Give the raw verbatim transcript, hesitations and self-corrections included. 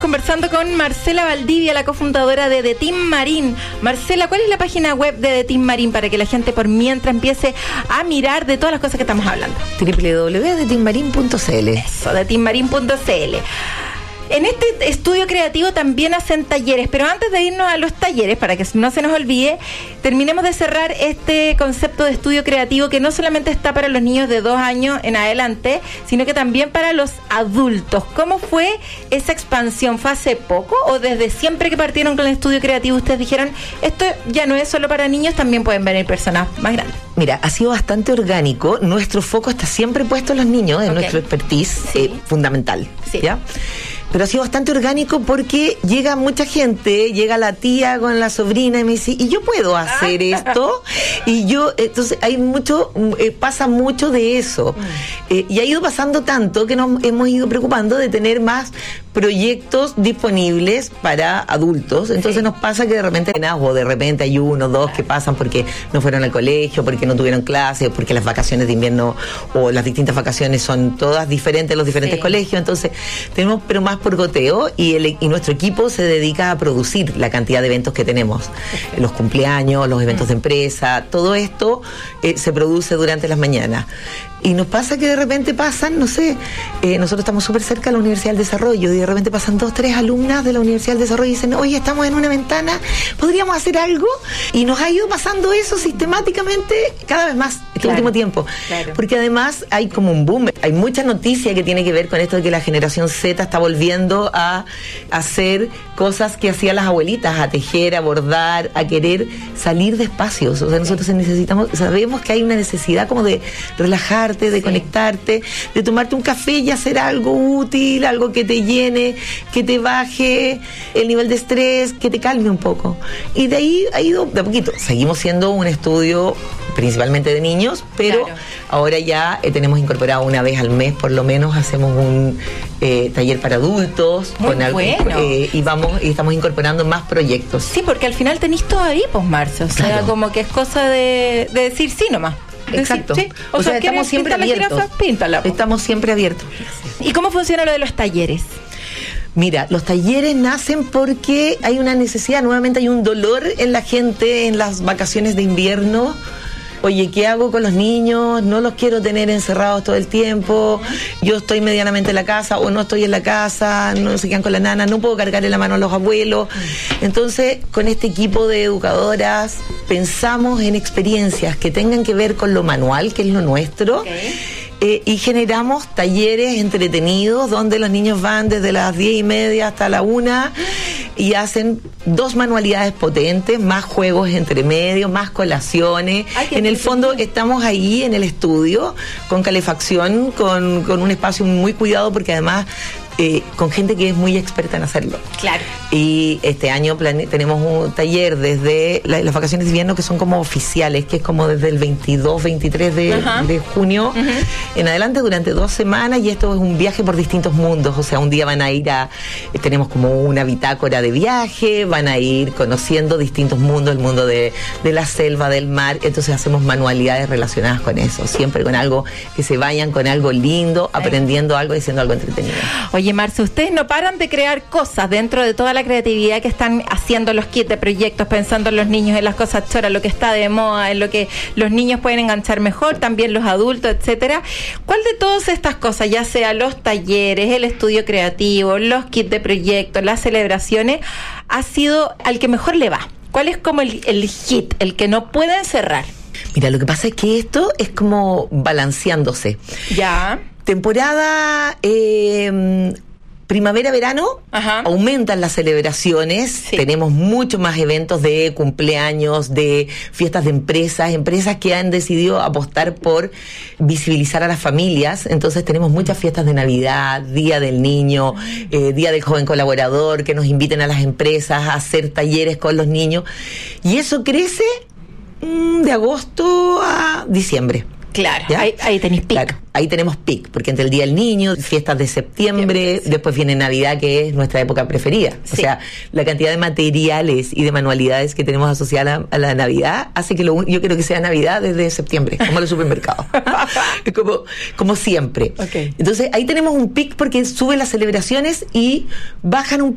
conversando con Marcela Valdivia, la cofundadora de The Team Marine. Marcela, ¿cuál es la página web de The Team Marine para que la gente por mientras empiece a mirar de todas las cosas que estamos hablando? doble u doble u doble u punto the team marine punto c l. Eso, the team marine punto c l. En este estudio creativo también hacen talleres, pero antes de irnos a los talleres, para que no se nos olvide, terminemos de cerrar este concepto de estudio creativo que no solamente está para los niños de dos años en adelante, sino que también para los adultos. ¿Cómo fue esa expansión? ¿Fue hace poco o desde siempre que partieron con el estudio creativo ustedes dijeron, esto ya no es solo para niños, también pueden venir personas más grandes? Mira, ha sido bastante orgánico. Nuestro foco está siempre puesto en los niños, en okay. nuestro expertise sí. eh, fundamental. Sí. ¿Ya? Pero ha sido bastante orgánico porque llega mucha gente, llega la tía con la sobrina y me dice, ¿y yo puedo hacer esto? Y yo, entonces hay mucho, eh, pasa mucho de eso. Eh, y ha ido pasando tanto que nos hemos ido preocupando de tener más proyectos disponibles para adultos. Entonces sí. nos pasa que de repente, o de repente hay uno, dos que pasan porque no fueron al colegio, porque no tuvieron clases, porque las vacaciones de invierno o las distintas vacaciones son todas diferentes en los diferentes sí. colegios. Entonces tenemos, pero más por goteo, y, el, y nuestro equipo se dedica a producir la cantidad de eventos que tenemos. Okay. Los cumpleaños, los eventos de empresa, todo esto eh, se produce durante las mañanas. Y nos pasa que de repente pasan, no sé, eh, nosotros estamos súper cerca de la Universidad del Desarrollo y de repente pasan dos, tres alumnas de la Universidad del Desarrollo y dicen, oye, estamos en una ventana, ¿podríamos hacer algo? Y nos ha ido pasando eso sistemáticamente cada vez más este claro, último tiempo. Claro. Porque además hay como un boom, hay mucha noticia que tiene que ver con esto de que la generación Z está volviendo a hacer cosas que hacían las abuelitas, a tejer, a bordar, a querer salir de espacios. O sea, nosotros necesitamos, sabemos que hay una necesidad como de relajar, de sí. conectarte, de tomarte un café y hacer algo útil, algo que te llene, que te baje el nivel de estrés, que te calme un poco. Y de ahí ha ido de a poquito. Seguimos siendo un estudio principalmente de niños, pero claro. ahora ya eh, tenemos incorporado una vez al mes, por lo menos, hacemos un eh, taller para adultos. Muy con algo, bueno. Eh, y vamos y estamos incorporando más proyectos. Sí, porque al final tenés todo ahí, pues, Marce. O sea, claro. como que es cosa de, de decir sí nomás. Exacto. Sí. O, o sea, sea estamos siempre abiertos. Jirafa, píntala, estamos siempre abiertos. ¿Y cómo funciona lo de los talleres? Mira, los talleres nacen porque hay una necesidad, nuevamente hay un dolor en la gente en las vacaciones de invierno. Oye, ¿qué hago con los niños? No los quiero tener encerrados todo el tiempo. Yo estoy medianamente en la casa o no estoy en la casa, no se quedan con la nana, no puedo cargarle la mano a los abuelos. Entonces, con este equipo de educadoras, pensamos en experiencias que tengan que ver con lo manual, que es lo nuestro. Okay. Eh, y generamos talleres entretenidos donde los niños van desde las diez y media hasta la una y hacen dos manualidades potentes, más juegos entre medio, más colaciones. Ay, en el fondo estamos ahí en el estudio con calefacción, con, con un espacio muy cuidado porque además Eh, con gente que es muy experta en hacerlo. Claro. Y este año plane- tenemos un taller desde la, las vacaciones de invierno que son como oficiales, que es como desde el veintidós, veintitrés de, uh-huh. de junio uh-huh. en adelante durante dos semanas, y esto es un viaje por distintos mundos. O sea, un día van a ir a, eh, tenemos como una bitácora de viaje, van a ir conociendo distintos mundos, el mundo de, de la selva, del mar. Entonces hacemos manualidades relacionadas con eso, siempre con algo, que se vayan con algo lindo, aprendiendo algo y haciendo algo entretenido. Oye, Marce, ustedes no paran de crear cosas dentro de toda la creatividad que están haciendo los kits de proyectos, pensando en los niños, en las cosas choras, lo que está de moda, en lo que los niños pueden enganchar mejor, también los adultos, etcétera. ¿Cuál de todas estas cosas, ya sea los talleres, el estudio creativo, los kits de proyectos, las celebraciones, ha sido al que mejor le va? ¿Cuál es como el, el hit, el que no pueden cerrar? Mira, lo que pasa es que esto es como balanceándose. Ya. Temporada eh, primavera-verano, ajá. aumentan las celebraciones, sí. tenemos muchos más eventos de cumpleaños, de fiestas de empresas, empresas que han decidido apostar por visibilizar a las familias. Entonces tenemos muchas fiestas de Navidad, Día del Niño, eh, Día del Joven Colaborador, que nos inviten a las empresas a hacer talleres con los niños, y eso crece mmm, de agosto a diciembre. Claro, ahí, ahí tenéis pic. Claro, ahí tenemos pic, porque entre el Día del Niño, fiestas de septiembre, sí. después viene Navidad, que es nuestra época preferida. Sí. O sea, la cantidad de materiales y de manualidades que tenemos asociadas a la, a la Navidad hace que lo, yo quiero que sea Navidad desde septiembre, como los supermercados. como, como siempre. Okay. Entonces, ahí tenemos un pic porque suben las celebraciones y bajan un